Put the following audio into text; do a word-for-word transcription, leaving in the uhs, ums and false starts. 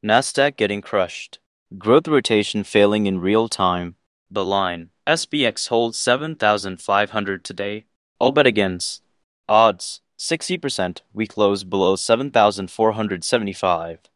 Nasdaq getting crushed. Growth rotation failing in real time. The line. S P X holds seven thousand five hundred today. All bet against. Odds. sixty percent. We close below seven thousand four hundred seventy-five.